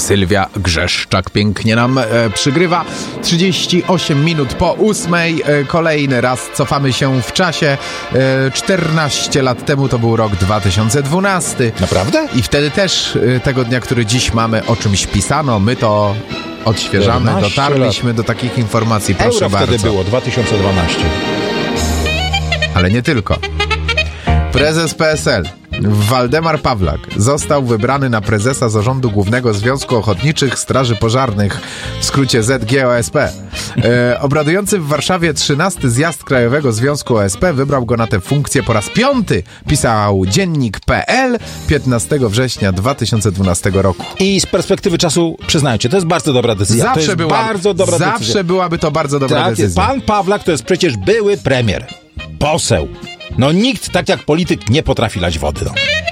Sylwia Grzeszczak pięknie nam przygrywa. 38 minut po 8. Kolejny raz cofamy się w czasie. 14 lat temu to był rok 2012. Naprawdę? I wtedy też tego dnia, który dziś mamy, o czymś pisano. My to odświeżamy, dotarliśmy do takich informacji. Proszę Euro bardzo. wtedy było, 2012. Ale nie tylko. Prezes PSL Waldemar Pawlak został wybrany na prezesa Zarządu Głównego Związku Ochotniczych Straży Pożarnych, w skrócie ZGOSP. Obradujący w Warszawie 13. Zjazd Krajowego Związku OSP wybrał go na tę funkcję po raz 5. Pisał Dziennik.pl 15 września 2012 roku. I z perspektywy czasu, przyznajcie, to jest bardzo dobra decyzja. Zawsze byłaby to bardzo dobra decyzja. Pan Pawlak to jest przecież były premier, poseł. No nikt tak jak polityk nie potrafi lać wody. No.